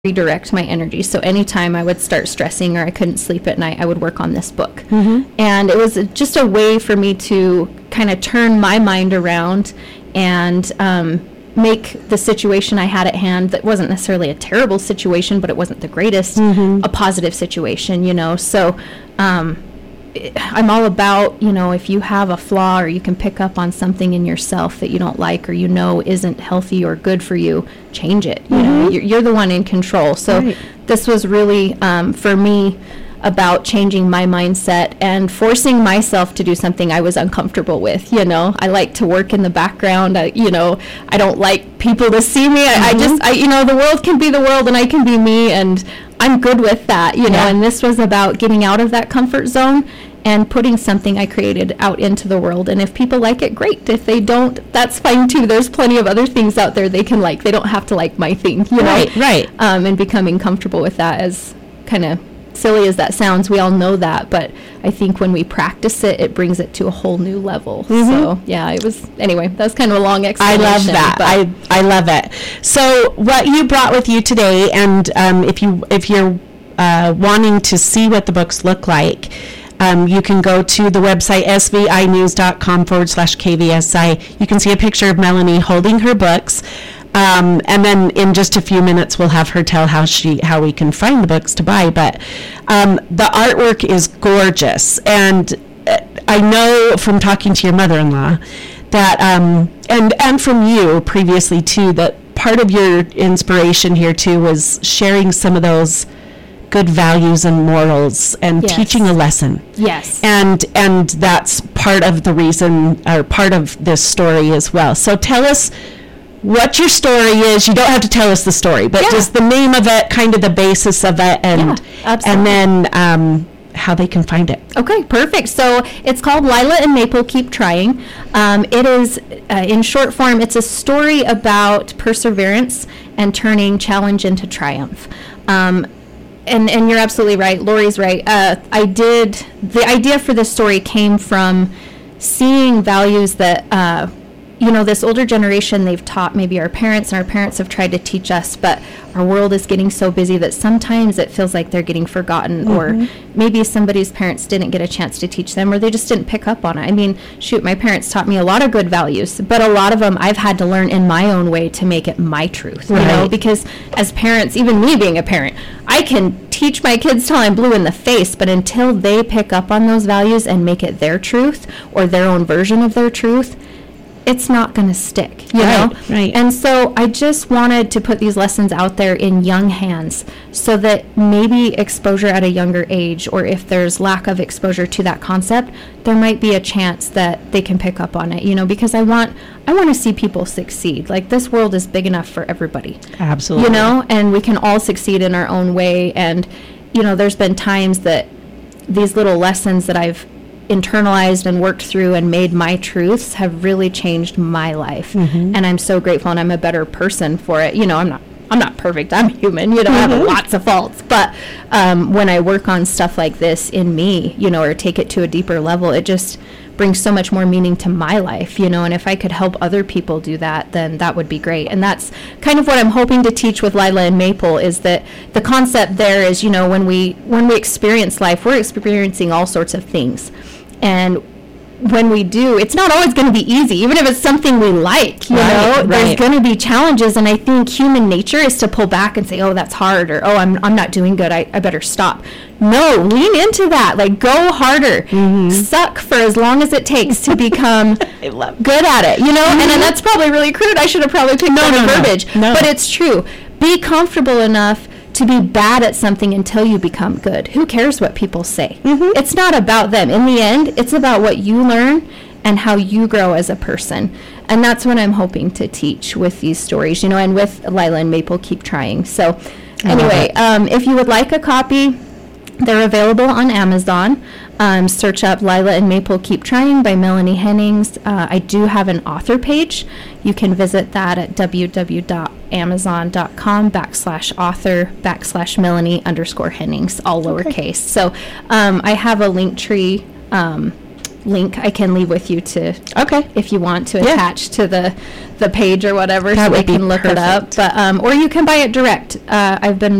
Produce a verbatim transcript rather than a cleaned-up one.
redirect my energy. So anytime I would start stressing or I couldn't sleep at night, I would work on this book. Mm-hmm. And it was just a way for me to kind of turn my mind around and um, make the situation I had at hand, that wasn't necessarily a terrible situation, but it wasn't the greatest, mm-hmm. a positive situation, you know. So um, I'm all about, you know, if you have a flaw or you can pick up on something in yourself that you don't like or you know isn't healthy or good for you, change it. You mm-hmm. know, you're, you're the one in control. So right. this was really, um, for me, about changing my mindset and forcing myself to do something I was uncomfortable with. You know, I like to work in the background. I, you know, I don't like people to see me. I, mm-hmm. I just, I, you know, the world can be the world and I can be me, and I'm good with that, you know, yeah. and this was about getting out of that comfort zone and putting something I created out into the world. And if people like it, great. If they don't, that's fine too. There's plenty of other things out there they can like. They don't have to like my thing, you know? Right, right. Um, and becoming comfortable with that, as kind of silly as that sounds, we all know that, but I think when we practice it, it brings it to a whole new level. Mm-hmm. So yeah, it was, anyway, that's kind of a long explanation. I love that. I, I love it. So what you brought with you today, and um, if you, if you're uh, wanting to see what the books look like, um, you can go to the website svinews.com forward slash KVSI. You can see a picture of Melanie holding her books. Um, and then in just a few minutes, we'll have her tell how she how we can find the books to buy. But um, the artwork is gorgeous. And I know from talking to your mother-in-law that, um, and, and from you previously too, that part of your inspiration here too was sharing some of those good values and morals and yes. teaching a lesson. Yes. And and that's part of the reason, or part of this story as well. So tell us what your story is. You don't have to tell us the story, but yeah. just the name of it, kind of the basis of it, and yeah, and then um, how they can find it. Okay, perfect. So it's called Lila and Maple Keep Trying. Um, it is, uh, in short form, it's a story about perseverance and turning challenge into triumph. Um, and, and you're absolutely right. Lori's right. Uh, I did, the idea for this story came from seeing values that, uh, you know, this older generation, they've taught maybe our parents, and our parents have tried to teach us, but our world is getting so busy that sometimes it feels like they're getting forgotten, mm-hmm. or maybe somebody's parents didn't get a chance to teach them, or they just didn't pick up on it. I mean, shoot, my parents taught me a lot of good values, but a lot of them I've had to learn in my own way to make it my truth, right. you know, because as parents, even me being a parent, I can teach my kids till I'm blue in the face, but until they pick up on those values and make it their truth or their own version of their truth, it's not going to stick, you right, know? Right. And so I just wanted to put these lessons out there in young hands so that maybe exposure at a younger age, or if there's lack of exposure to that concept, there might be a chance that they can pick up on it, you know, because I want I want to see people succeed. Like, this world is big enough for everybody. Absolutely. You know, and we can all succeed in our own way. And, you know, there's been times that these little lessons that I've internalized and worked through and made my truths have really changed my life. Mm-hmm. And I'm so grateful, and I'm a better person for it. You know, I'm not I'm not perfect. I'm human, you know, mm-hmm. I have lots of faults. But um, when I work on stuff like this in me, you know, or take it to a deeper level, it just brings so much more meaning to my life, you know, and if I could help other people do that, then that would be great. And that's kind of what I'm hoping to teach with Lila and Maple, is that the concept there is, you know, when we when we experience life, we're experiencing all sorts of things. And when we do, it's not always going to be easy, even if it's something we like, you right, know, right. There's going to be challenges. And I think human nature is to pull back and say, oh, that's hard, or, oh, I'm I'm not doing good, I, I better stop. No, lean into that. Like, go harder. Mm-hmm. Suck for as long as it takes to become I love good at it, you know? Mm-hmm. And then that's probably really crude. I should have probably picked no, better no, verbiage. No. But it's true. Be comfortable enough to be bad at something until you become good. Who cares what people say? Mm-hmm. It's not about them. In the end, it's about what you learn and how you grow as a person. And that's what I'm hoping to teach with these stories, you know, and with Lila and Maple Keep Trying. So anyway, um, if you would like a copy, they're available on Amazon. Um, search up Lila and Maple Keep Trying by Melanie Hennings. Uh, I do have an author page. You can visit that at www.amazon.com backslash author backslash Melanie underscore Hennings, all lowercase. Okay. So um, I have a link tree um, link I can leave with you to, Okay. if you want to Yeah. attach to the the page or whatever, That so they would be can look it up. perfect. But um, or you can buy it direct. Uh, I've been